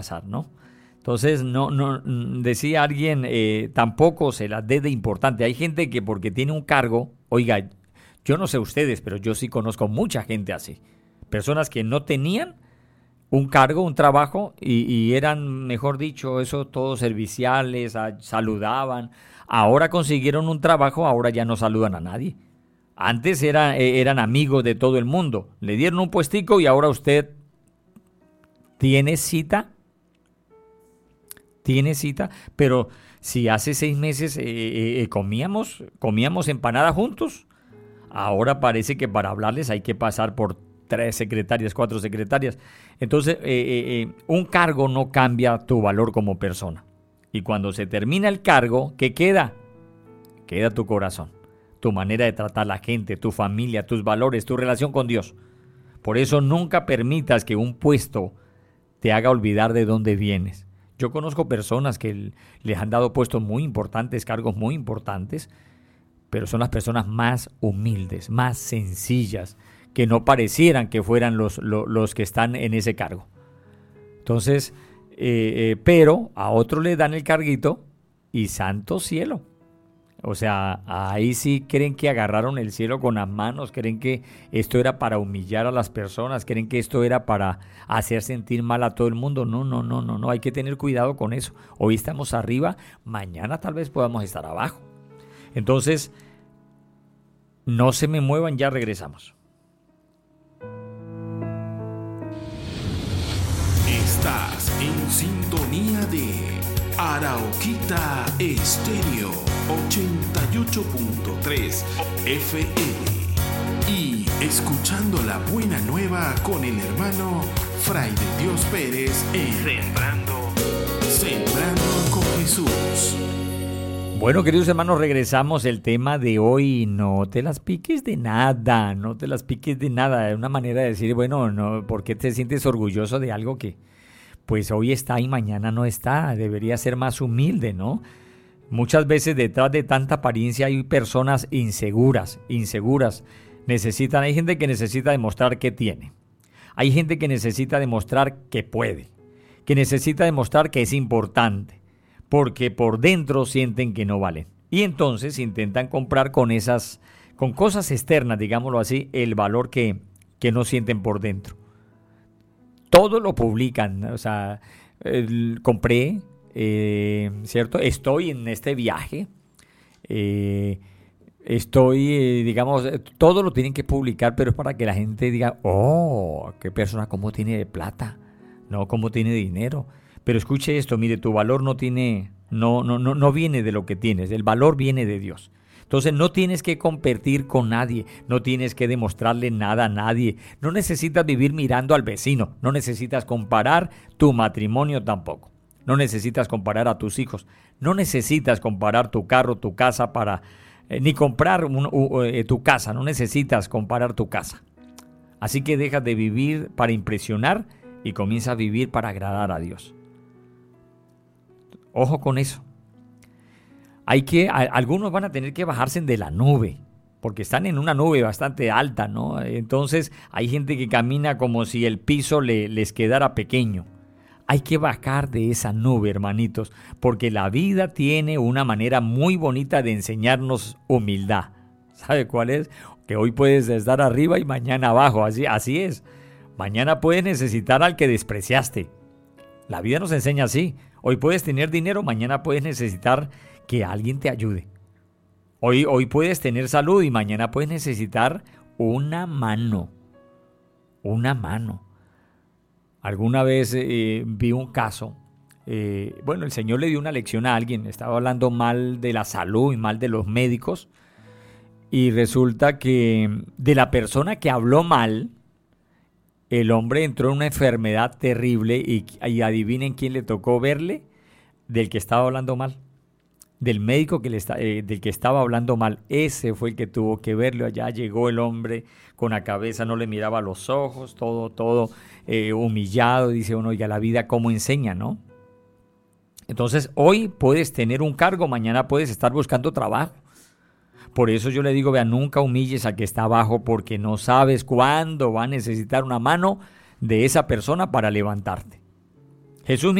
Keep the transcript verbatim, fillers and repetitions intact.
pasar, ¿no? Entonces, no, no decía alguien, eh, tampoco se las dé de importante. Hay gente que porque tiene un cargo, oiga, yo no sé ustedes, pero yo sí conozco mucha gente así. Personas que no tenían un cargo, un trabajo, y, y eran, mejor dicho, eso, todos serviciales, a, saludaban. Ahora consiguieron un trabajo, ahora ya no saludan a nadie. Antes era, eh, eran amigos de todo el mundo. Le dieron un puestico y ahora usted tiene cita. Tiene cita, pero si hace seis meses eh, eh, comíamos, comíamos empanada juntos, ahora parece que para hablarles hay que pasar por tres secretarias, cuatro secretarias. Entonces, eh, eh, eh, un cargo no cambia tu valor como persona. Y cuando se termina el cargo, ¿qué queda? Queda tu corazón, tu manera de tratar a la gente, tu familia, tus valores, tu relación con Dios. Por eso nunca permitas que un puesto te haga olvidar de dónde vienes. Yo conozco personas que les han dado puestos muy importantes, cargos muy importantes, pero son las personas más humildes, más sencillas, que no parecieran que fueran los, los, los que están en ese cargo. Entonces, eh, eh, pero a otros le dan el carguito y santo cielo. O sea, ahí sí creen que agarraron el cielo con las manos, creen que esto era para humillar a las personas, creen que esto era para hacer sentir mal a todo el mundo. No, no, no, no, no, hay que tener cuidado con eso. Hoy estamos arriba, mañana tal vez podamos estar abajo. Entonces, no se me muevan, ya regresamos. Estás en sintonía de Arauquita Estéreo ochenta y ocho punto tres F M y escuchando la buena nueva con el hermano Fray de Dios Pérez en Sembrando, Sembrando con Jesús. Bueno, queridos hermanos, regresamos. El tema de hoy, no te las piques de nada, no te las piques de nada. Es una manera de decir, bueno, no, ¿por qué te sientes orgulloso de algo que pues hoy está y mañana no está? Debería ser más humilde, ¿no? Muchas veces detrás de tanta apariencia hay personas inseguras, inseguras. Necesitan, hay gente que necesita demostrar que tiene. Hay gente que necesita demostrar que puede, que necesita demostrar que es importante, porque por dentro sienten que no valen. Y entonces intentan comprar con esas, con cosas externas, digámoslo así, el valor que, que no sienten por dentro. Todo lo publican, o sea, el, compré, eh, ¿cierto? Estoy en este viaje, eh, estoy, eh, digamos, todo lo tienen que publicar, pero es para que la gente diga, oh, qué persona, cómo tiene de plata, no, cómo tiene dinero. Pero escuche esto, mire, tu valor no tiene, no, no, no, no viene de lo que tienes, el valor viene de Dios. Entonces no tienes que competir con nadie, no tienes que demostrarle nada a nadie, no necesitas vivir mirando al vecino, no necesitas comparar tu matrimonio tampoco, no necesitas comparar a tus hijos, no necesitas comparar tu carro, tu casa para, eh, ni comprar un, uh, eh, tu casa, no necesitas comparar tu casa. Así que deja de vivir para impresionar y comienza a vivir para agradar a Dios. Ojo con eso. Hay que, a, algunos van a tener que bajarse de la nube, porque están en una nube bastante alta, ¿no? Entonces hay gente que camina como si el piso le, les quedara pequeño. Hay que bajar de esa nube, hermanitos, porque la vida tiene una manera muy bonita de enseñarnos humildad. ¿Sabe cuál es? Que hoy puedes estar arriba y mañana abajo, así, así es. Mañana puedes necesitar al que despreciaste. La vida nos enseña así. Hoy puedes tener dinero, mañana puedes necesitar que alguien te ayude. Hoy, hoy puedes tener salud y mañana puedes necesitar una mano. Una mano. Alguna vez eh, vi un caso. Eh, bueno, el Señor le dio una lección a alguien. Estaba hablando mal de la salud y mal de los médicos. Y resulta que de la persona que habló mal, el hombre entró en una enfermedad terrible y, y adivinen quién le tocó verle, del que estaba hablando mal. Del médico que le está, eh, del que estaba hablando mal, ese fue el que tuvo que verlo. Allá llegó el hombre con la cabeza, no le miraba a los ojos, todo, todo eh, humillado. Dice uno, ya la vida cómo enseña, ¿no? Entonces hoy puedes tener un cargo, mañana puedes estar buscando trabajo. Por eso yo le digo, vea, nunca humilles al que está abajo, porque no sabes cuándo va a necesitar una mano de esa persona para levantarte. Jesús